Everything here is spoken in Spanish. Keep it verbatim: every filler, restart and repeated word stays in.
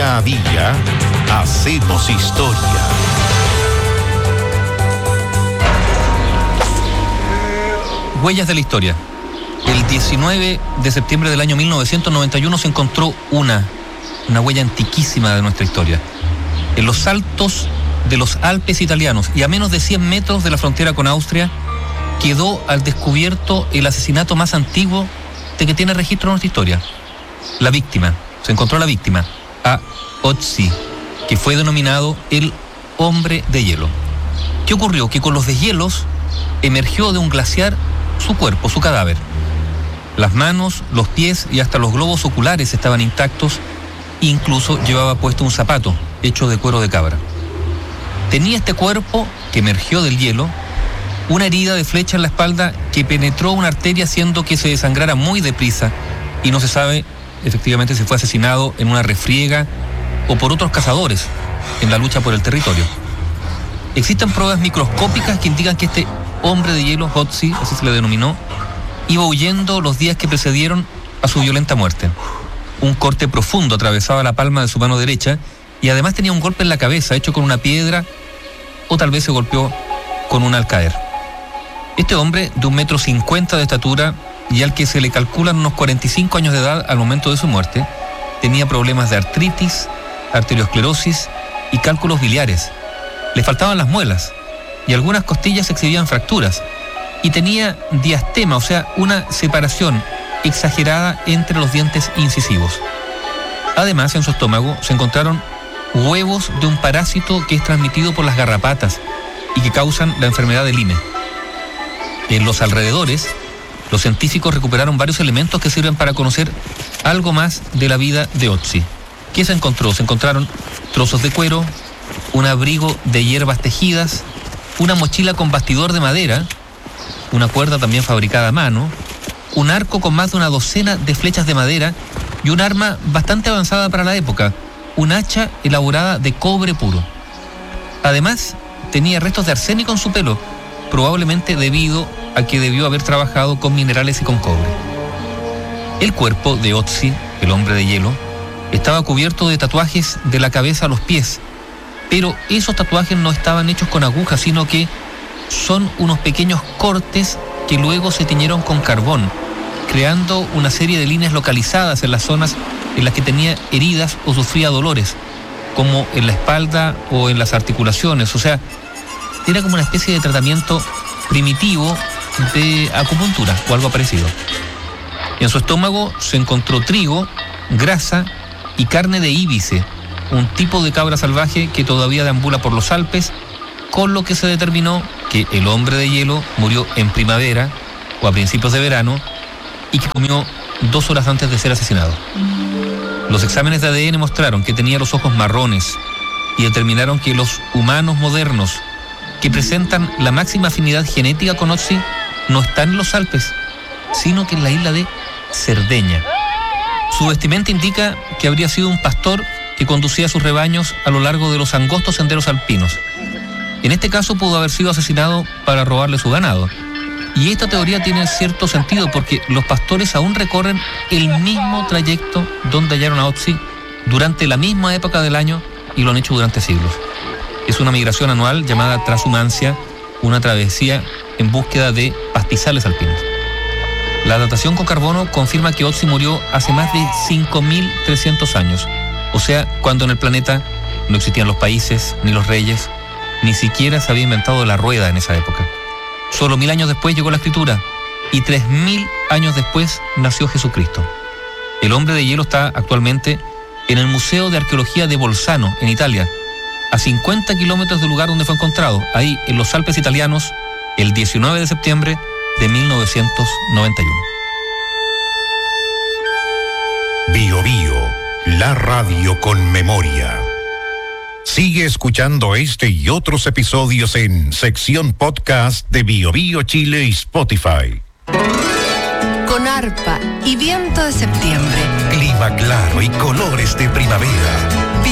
Día a día hacemos historia. Huellas de la historia. El diecinueve de septiembre del año mil novecientos noventa y uno se encontró una, una huella antiquísima de nuestra historia. En los altos de los Alpes italianos y a menos de cien metros de la frontera con Austria, quedó al descubierto el asesinato más antiguo de que tiene registro nuestra historia. La víctima, se encontró la víctima, a Ötzi, que fue denominado el hombre de hielo. ¿Qué ocurrió? Que con los deshielos emergió de un glaciar su cuerpo, su cadáver. Las manos, los pies y hasta los globos oculares estaban intactos, incluso llevaba puesto un zapato hecho de cuero de cabra. Tenía este cuerpo, que emergió del hielo, una herida de flecha en la espalda que penetró una arteria haciendo que se desangrara muy deprisa, y no se sabe efectivamente si fue asesinado en una refriega o por otros cazadores en la lucha por el territorio. Existen pruebas microscópicas que indican que este hombre de hielo, Ötzi, así se le denominó, iba huyendo los días que precedieron a su violenta muerte. Un corte profundo atravesaba la palma de su mano derecha y además tenía un golpe en la cabeza hecho con una piedra o tal vez se golpeó con una al caer. Este hombre, de un metro cincuenta de estatura y al que se le calculan unos cuarenta y cinco años de edad al momento de su muerte, tenía problemas de artritis, arteriosclerosis y cálculos biliares. Le faltaban las muelas y algunas costillas exhibían fracturas y tenía diastema, o sea, una separación exagerada entre los dientes incisivos. Además, en su estómago se encontraron huevos de un parásito que es transmitido por las garrapatas y que causan la enfermedad de Lyme. En los alrededores, los científicos recuperaron varios elementos que sirven para conocer algo más de la vida de Ötzi. ¿Qué se encontró? Se encontraron trozos de cuero, un abrigo de hierbas tejidas, una mochila con bastidor de madera, una cuerda también fabricada a mano, un arco con más de una docena de flechas de madera y un arma bastante avanzada para la época, un hacha elaborada de cobre puro. Además, tenía restos de arsénico en su pelo, probablemente debido a que debió haber trabajado con minerales y con cobre. El cuerpo de Ötzi, el hombre de hielo, estaba cubierto de tatuajes de la cabeza a los pies, pero esos tatuajes no estaban hechos con agujas, sino que son unos pequeños cortes que luego se tiñeron con carbón, creando una serie de líneas localizadas en las zonas en las que tenía heridas o sufría dolores, como en la espalda o en las articulaciones. O sea, era como una especie de tratamiento primitivo de acupuntura o algo parecido. En su estómago se encontró trigo, grasa y carne de íbice, un tipo de cabra salvaje que todavía deambula por los Alpes, con lo que se determinó que el hombre de hielo murió en primavera o a principios de verano y que comió dos horas antes de ser asesinado. Los exámenes de A D N mostraron que tenía los ojos marrones y determinaron que los humanos modernos que presentan la máxima afinidad genética con Ötzi no están en los Alpes, sino que en la isla de Cerdeña. Su vestimenta indica que habría sido un pastor que conducía sus rebaños a lo largo de los angostos senderos alpinos. En este caso pudo haber sido asesinado para robarle su ganado. Y esta teoría tiene cierto sentido porque los pastores aún recorren el mismo trayecto donde hallaron a Ötzi durante la misma época del año y lo han hecho durante siglos. Es una migración anual llamada transhumancia, una travesía en búsqueda de pastizales alpinos. La datación con carbono confirma que Ötzi murió hace más de cinco mil trescientos años, o sea, cuando en el planeta no existían los países ni los reyes, ni siquiera se había inventado la rueda en esa época. Solo mil años después llegó la escritura y tres mil años después nació Jesucristo. El hombre de hielo está actualmente en el Museo de Arqueología de Bolzano, en Italia, a cincuenta kilómetros del lugar donde fue encontrado, ahí en los Alpes italianos, el diecinueve de septiembre de mil novecientos noventa y uno. Bio Bio, la radio con memoria. Sigue escuchando este y otros episodios en sección podcast de Bio Bio Chile y Spotify. Con arpa y viento de septiembre. Clima claro y colores de primavera.